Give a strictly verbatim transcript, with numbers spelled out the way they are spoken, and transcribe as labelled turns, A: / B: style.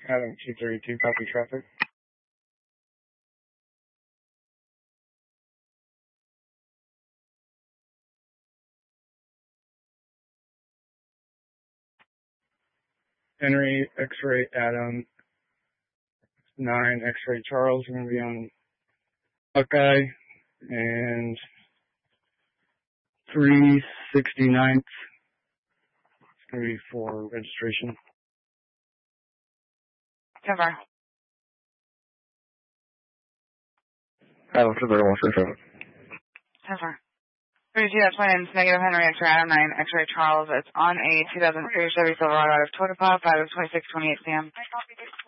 A: Adam two thirty-two, copy traffic. Henry, X-ray Adam, nine, X-ray Charles, we're going to be on Buckeye, and three sixty-ninth, it's going to be for registration.
B: Cover.
A: Adam two thirty-one, thirty-seven.
B: Cover. thirty-two, that's Twins, negative Henry, X-ray Adam, nine, X-ray Charles. It's on a two thousand three Chevy Silverado out of Totopa, five of twenty-six twenty-eight P M